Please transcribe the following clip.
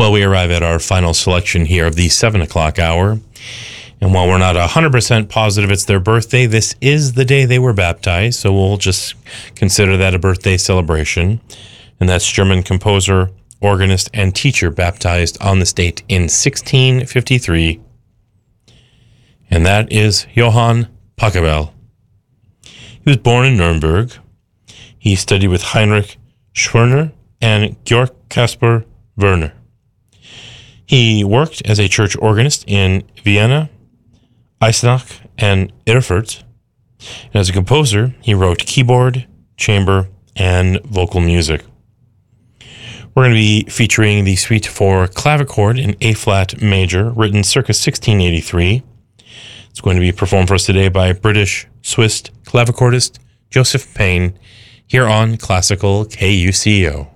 Well, we arrive at our final selection here of the 7 o'clock hour. And while we're not 100% positive it's their birthday, this is the day they were baptized, so we'll just consider that a birthday celebration. And that's German composer, organist, and teacher baptized on this date in 1653. And that is Johann Pachelbel. He was born in Nuremberg. He studied with Heinrich Schwerner and Georg Caspar Werner. He worked as a church organist in Vienna, Eisenach, and Erfurt. And as a composer, he wrote keyboard, chamber, and vocal music. We're going to be featuring the suite for clavichord in A-flat major, written circa 1683. It's going to be performed for us today by British-Swiss clavichordist Joseph Payne here on Classical KUCO.